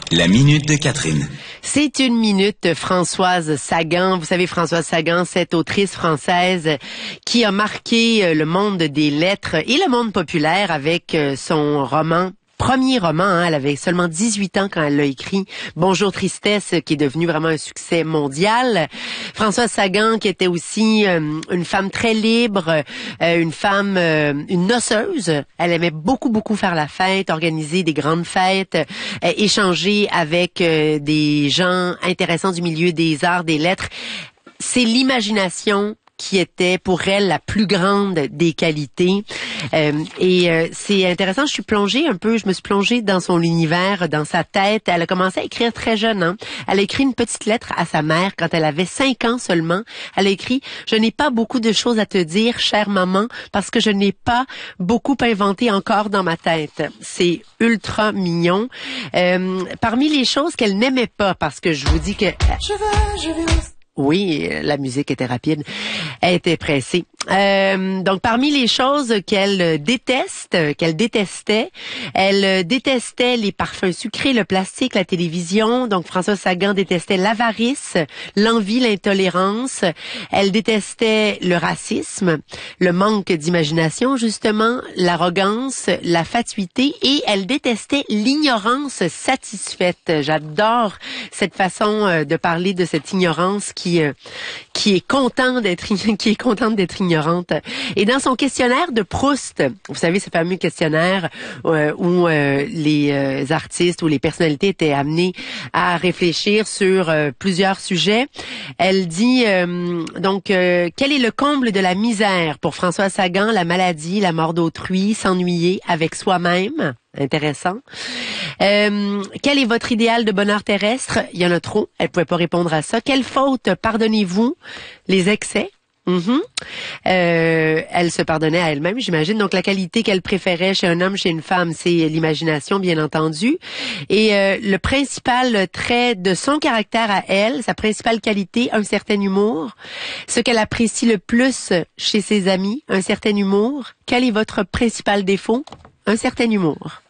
La minute de Catherine. C'est une minute Françoise Sagan. Vous savez, Françoise Sagan, cette autrice française qui a marqué le monde des lettres et le monde populaire avec son premier roman, elle avait seulement 18 ans quand elle l'a écrit, Bonjour Tristesse, qui est devenu vraiment un succès mondial. Françoise Sagan, qui était aussi une femme très libre, une noceuse. Elle aimait beaucoup faire la fête, organiser des grandes fêtes, échanger avec des gens intéressants du milieu des arts, des lettres. C'est l'imagination qui était pour elle la plus grande des qualités. C'est intéressant, je me suis plongée dans son univers, dans sa tête. Elle a commencé à écrire très jeune. Hein? Elle a écrit une petite lettre à sa mère quand elle avait 5 ans seulement. Elle a écrit « Je n'ai pas beaucoup de choses à te dire, chère maman, parce que je n'ai pas beaucoup inventé encore dans ma tête. » C'est ultra mignon. Parmi les choses qu'elle n'aimait pas, parce que je vous dis que... Je veux... Oui, la musique était rapide. Elle était pressée. Donc, parmi les choses qu'elle détestait les parfums sucrés, le plastique, la télévision. Donc, Françoise Sagan détestait l'avarice, l'envie, l'intolérance. Elle détestait le racisme, le manque d'imagination, justement, l'arrogance, la fatuité, et elle détestait l'ignorance satisfaite. J'adore cette façon de parler de cette ignorance qui est contente d'être ignorante. Et dans son questionnaire de Proust, vous savez, ce fameux questionnaire où les artistes ou les personnalités étaient amenés à réfléchir sur plusieurs sujets, elle dit quel est le comble de la misère pour Françoise Sagan? La maladie, la mort d'autrui, s'ennuyer avec soi-même. Intéressant. Quel est votre idéal de bonheur terrestre? Il y en a trop. Elle pouvait pas répondre à ça. Quelle faute pardonnez-vous? Les excès. Elle se pardonnait à elle-même, j'imagine. Donc, la qualité qu'elle préférait chez un homme, chez une femme, c'est l'imagination, bien entendu. Et le principal trait de son caractère à elle, sa principale qualité, un certain humour. Ce qu'elle apprécie le plus chez ses amis, un certain humour. Quel est votre principal défaut? Un certain humour.